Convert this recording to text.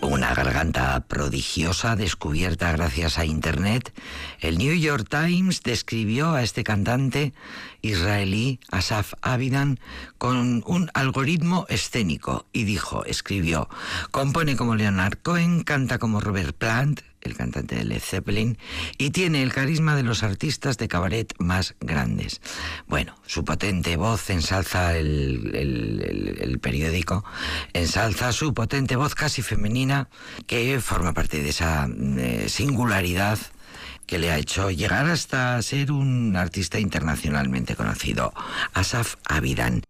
Una garganta prodigiosa descubierta gracias a Internet. El New York Times describió a este cantante israelí, Asaf Avidan, con un algoritmo escénico y escribió, compone como Leonard Cohen, canta como Robert Plant, el cantante de Led Zeppelin, y tiene el carisma de los artistas de cabaret más grandes. Bueno, su potente voz ensalza el periódico, ensalza su potente voz casi femenina, que forma parte de esa singularidad que le ha hecho llegar hasta ser un artista internacionalmente conocido, Asaf Avidan.